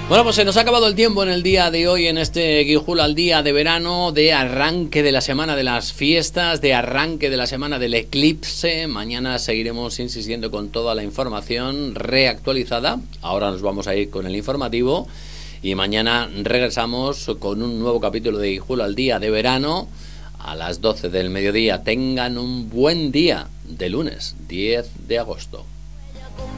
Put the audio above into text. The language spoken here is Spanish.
Bueno, pues se nos ha acabado el tiempo en el día de hoy, en este Guijul al día de verano, de arranque de la semana de las fiestas, de arranque de la semana del eclipse. Mañana seguiremos insistiendo con toda la información reactualizada. Ahora nos vamos a ir con el informativo y mañana regresamos con un nuevo capítulo de Guijul al día de verano a las 12 del mediodía. Tengan un buen día de lunes 10 de agosto.